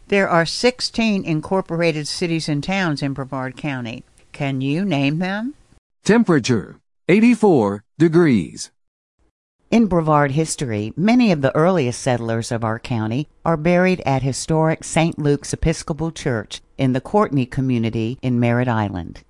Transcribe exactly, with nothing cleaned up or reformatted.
There are sixteen incorporated cities and towns in Brevard County. Can you name them? Temperature, eighty-four degrees. In Brevard history, many of the earliest settlers of our county are buried at historic Saint Luke's Episcopal Church in the Courtney community in Merritt Island.